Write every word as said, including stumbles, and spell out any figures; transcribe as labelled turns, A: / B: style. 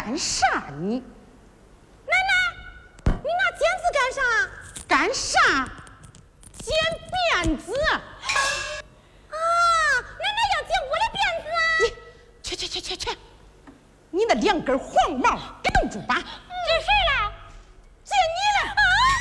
A: 干啥你？
B: 奶奶，你拿剪子干啥？
A: 干啥？剪辫子。
B: 啊，奶奶要剪我的辫子啊！
A: 你去去去去去，你那两根黄毛给弄住吧！